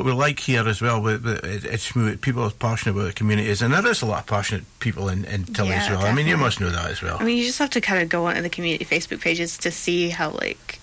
we like here as well. It's people are passionate about the communities, and there is a lot of passionate people in Tilly as well. Definitely. I mean, you must know that as well. I mean, you just have to kind of go onto the community Facebook pages to see how like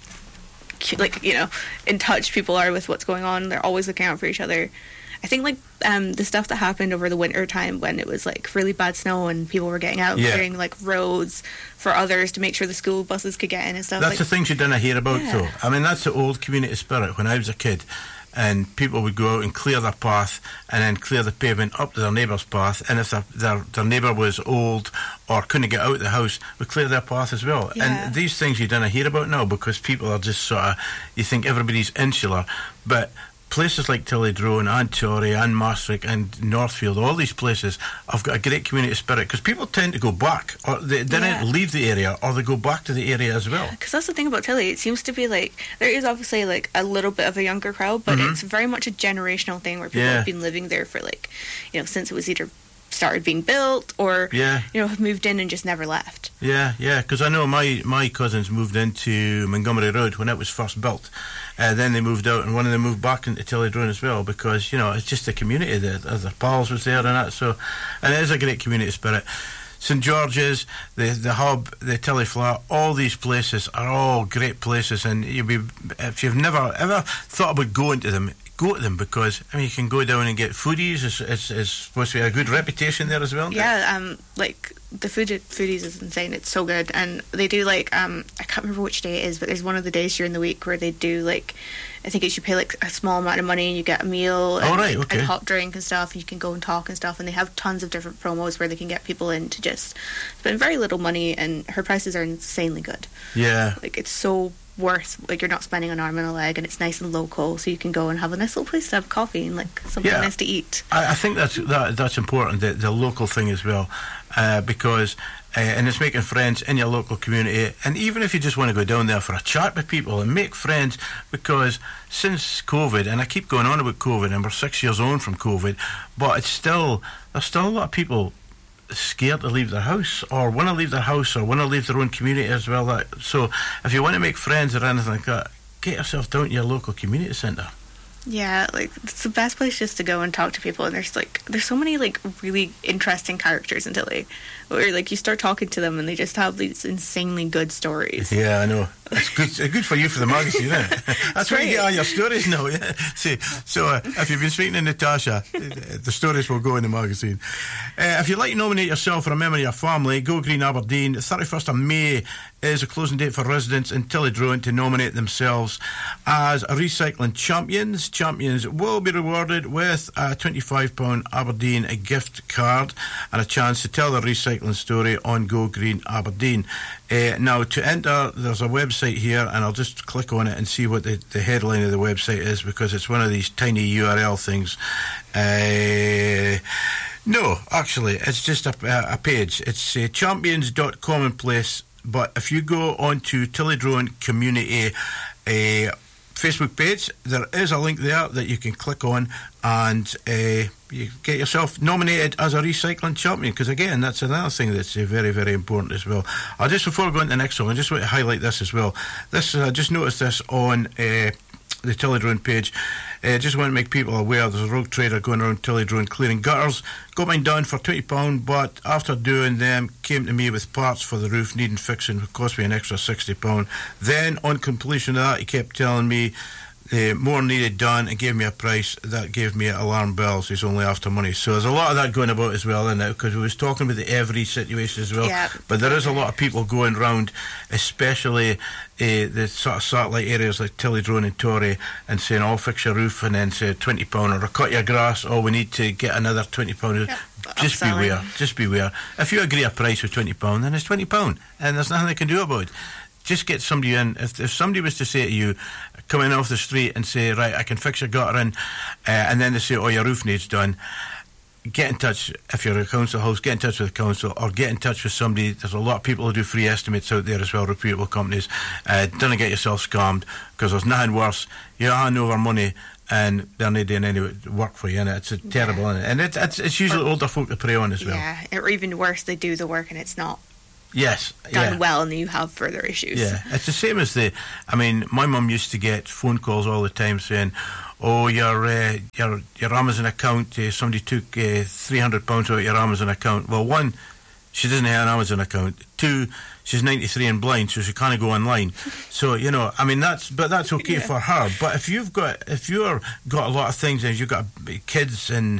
in touch people are with what's going on. They're always looking out for each other. I think like the stuff that happened over the winter time when it was like really bad snow and people were getting out, clearing like roads for others to make sure the school buses could get in and stuff. That's the things you didn't hear about though. I mean, that's the old community spirit when I was a kid. And people would go out and clear their path and then clear the pavement up to their neighbour's path. And if their neighbour was old or couldn't get out of the house, would clear their path as well. Yeah. And these things you don't hear about now because people are just sort of, you think everybody's insular. But places like Tillydrone and Torry and Maastricht and Northfield, all these places have got a great community spirit because people tend to go back, or they didn't leave the area, or they go back to the area as well. Because that's the thing about Tilly, it seems to be like, there is obviously like a little bit of a younger crowd, but it's very much a generational thing where people have been living there for like, since it was either started being built or have moved in and just never left. Because I know my cousins moved into Montgomery Road when it was first built. Then they moved out, and one of them moved back into Tillydrone as well because it's just the community. Their pals was there and that. So, and it is a great community spirit. St George's, the Hub, the Tilly Flat, all these places are all great places, and if you've never ever thought about going to them, go to them because you can go down and get foodies. It's supposed to be a good reputation there as well. Like the foodies is insane. It's so good, and they do like I can't remember which day it is, but there's one of the days during the week where they do like, I think it's you pay like a small amount of money and you get a meal and a hot drink and stuff. You can go and talk and stuff, and they have tons of different promos where they can get people in to just spend very little money, and her prices are insanely good. Yeah, like it's so worth, like you're not spending an arm and a leg, and it's nice and local, so you can go and have a nice little place to have coffee and like something nice to eat. I think that's important, the local thing as well, because and it's making friends in your local community, and even if you just want to go down there for a chat with people and make friends, because since COVID, and I keep going on about COVID, and we're 6 years on from COVID, but there's still a lot of people scared to leave their house, or want to leave their house, or want to leave their own community as well. So if you want to make friends or anything like that, get yourself down to your local community centre. Yeah, like it's the best place just to go and talk to people, and there's so many like really interesting characters in Tilly where like you start talking to them and they just have these insanely good stories. Yeah, I know. It's good for you for the magazine, isn't it? That's where you get all your stories now. Yeah. See, so if you've been speaking to Natasha, the stories will go in the magazine. If you'd like to nominate yourself or a member of your family, Go Green Aberdeen, 31st of May is a closing date for residents in Tillydrone to nominate themselves as recycling champions. Champions will be rewarded with a £25 Aberdeen gift card and a chance to tell their recycling story on Go Green Aberdeen. Now, to enter, there's a website here, and I'll just click on it and see what the headline of the website is, because it's one of these tiny URL things. No, actually, it's just a page. It's champions.commonplace, but if you go onto Tillydrone Community Facebook page, there is a link there that you can click on, and you get yourself nominated as a recycling champion, because again, that's another thing that's very, very important as well. Before we go into the next one, I just want to highlight this as well. I just noticed this on the Tillydrone page. Just want to make people aware there's a rogue trader going around Tillydrone clearing gutters. Got mine done for £20, but after doing them, came to me with parts for the roof needing fixing. It cost me an extra £60. Then on completion of that, he kept telling me more needed done, and gave me a price that gave me alarm bells. He's only after money. So there's a lot of that going about as well, isn't it? Because we was talking about the every situation as well. Yeah. But there is a lot of people going round, especially the sort of satellite areas like Tillydrone and Torry, and saying, "I'll fix your roof," and then say £20, or cut your grass, we need to get another £20. Yep. Just beware. If you agree a price with £20, then it's £20, and there's nothing they can do about it. Just get somebody in. If somebody was to say to you, come in off the street and say, right, I can fix your gutter in, and then they say, your roof needs done, get in touch. If you're a council house, get in touch with the council, or get in touch with somebody. There's a lot of people who do free estimates out there as well, reputable companies. Don't get yourself scammed, because there's nothing worse. You're handing over money and they're not doing any work for you, and it's terrible, isn't it? And it's usually older folk to prey on as well. Yeah, or even worse, they do the work and it's not Yes, done well, and then you have further issues. Yeah, it's the same as my mum used to get phone calls all the time saying, "Oh, your Amazon account, somebody took £300 out of your Amazon account." Well, one, she doesn't have an Amazon account. Two, she's 93 and blind, so she can't go online. So that's okay for her. But if you're got a lot of things, and you've got kids, and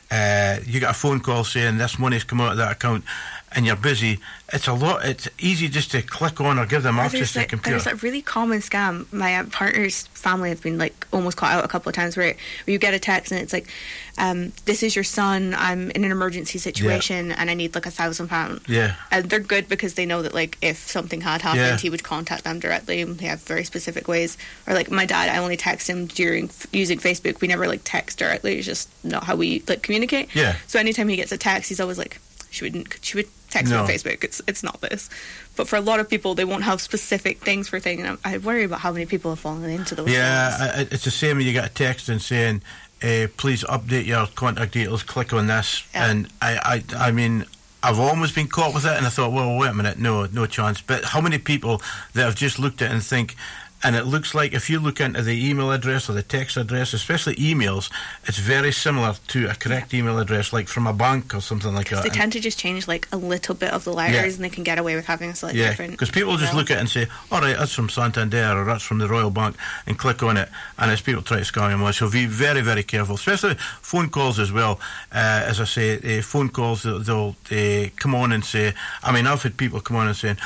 you got a phone call saying this money's come out of that account, and you're busy, it's easy just to click on or give them access to the computer. There's a really common scam. My partner's family have been almost caught out a couple of times where you get a text and it's like, this is your son, I'm in an emergency situation and I need £1,000. Yeah. And they're good because they know that if something had happened, he would contact them directly, and they have very specific ways. Or my dad, I only text him during using Facebook. We never text directly. It's just not how we communicate. Yeah. So anytime he gets a text, he's always she would text me on Facebook. It's not this. But for a lot of people, they won't have specific things for things, and I worry about how many people have fallen into those things. It's the same when you get a text and saying, please update your contact details, click on this. Yeah. And I mean, I've almost been caught with it, and I thought, well, wait a minute, no chance. But how many people that have just looked at it and think, and it looks like if you look into the email address or the text address, especially emails, it's very similar to a correct email address, from a bank or something like that. They tend to just change a little bit of the letters, and they can get away with having a slightly different. Because people just look at it and say, all right, that's from Santander or that's from the Royal Bank, and click on it, and as people try to scam you, so be very, very careful, especially phone calls as well. As I say, phone calls, they'll come on and say, I've had people come on and saying,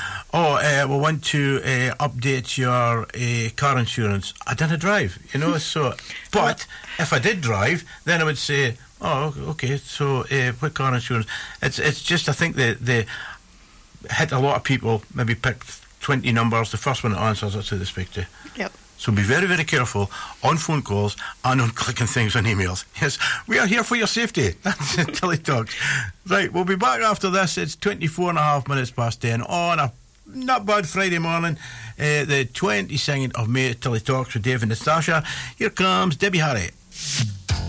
we want to update your car insurance. I didn't drive, so, but if I did drive, then I would say, oh, okay, so what car insurance? It's just, I think they hit a lot of people, maybe picked 20 numbers, the first one that answers, that's who they speak to. Yep. So be very, very careful on phone calls and on clicking things on emails. Yes, we are here for your safety. That's Tilly Talks. Right, we'll be back after this. It's 24 and a half minutes past 10 on a not bad Friday morning, the 22nd of May at Tilly Talks with Dave and Natasha. Here comes Debbie Harry.